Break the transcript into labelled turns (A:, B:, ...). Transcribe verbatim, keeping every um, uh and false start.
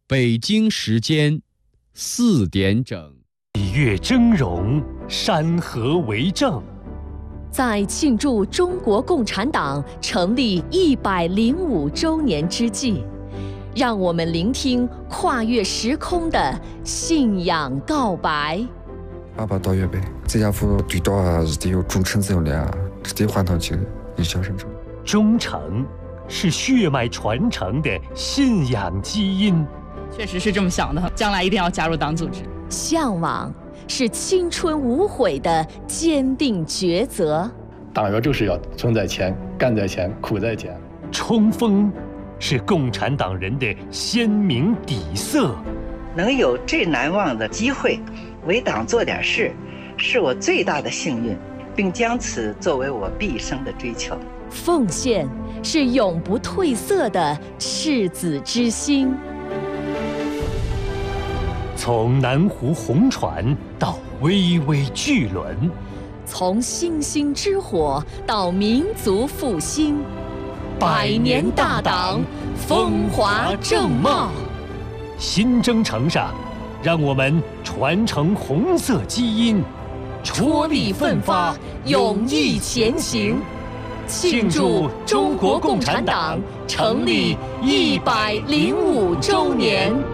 A: 北京时间四点整。
B: 礼乐峥嵘，山河为证。
C: 在庆祝中国共产党成立一百零五周年之际，让我们聆听跨越时空的信仰告白。
D: 爸爸到粤北，这家伙对到啊是得有忠诚这样的啊，是得换到起印象深刻。
B: 忠诚是血脉传承的信仰基因。
E: 确实是这么想的，将来一定要加入党组织。
C: 向往是青春无悔的坚定抉择。
F: 党员就是要存在前，干在前，苦在前。
B: 冲锋是共产党人的鲜明底色。
G: 能有这难忘的机会为党做点事，是我最大的幸运，并将此作为我毕生的追求。
C: 奉献是永不褪色的赤子之心。
B: 从南湖红船到巍巍巨轮，
C: 从星星之火到民族复兴，百年大党风华正茂。
B: 新征程上，让我们传承红色基因，
C: 踔厉奋发，勇毅前行，庆祝中国共产党成立一百零五周年。